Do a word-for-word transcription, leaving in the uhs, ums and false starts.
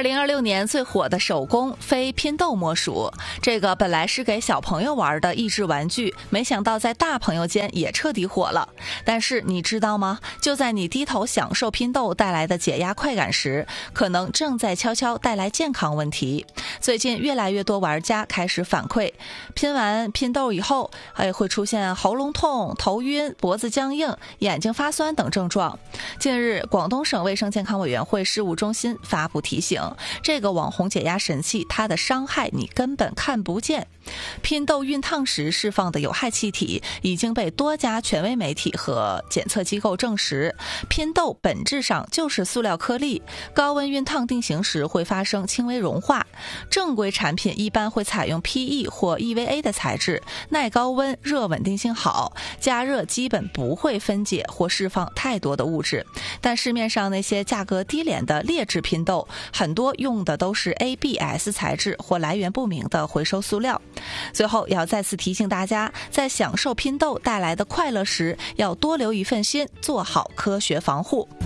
零二六年最火的手工非拼豆莫属，这个本来是给小朋友玩的益智玩具，没想到在大朋友间也彻底火了。但是你知道吗？就在你低头享受拼豆带来的解压快感时，可能正在悄悄带来健康问题。最近越来越多玩家开始反馈，拼完拼豆以后，哎，会出现喉咙痛、头晕、脖子僵硬、眼睛发酸等症状。近日，广东省卫生健康委员会事务中心发布提醒，这个网红解压神器，它的伤害你根本看不见。拼豆熨烫时释放的有害气体已经被多家权威媒体和检测机构证实，拼豆本质上就是塑料颗粒，高温熨烫定型时会发生轻微融化。正规产品一般会采用 P E 或 E V A 的材质，耐高温，热稳定性好，加热基本不会分解或释放太多的物质。但市面上那些价格低廉的劣质拼豆，很多用的都是 A B S 材质或来源不明的回收塑料。最后要再次提醒大家，在享受拼豆带来的快乐时，要多留一份心，做好科学防护。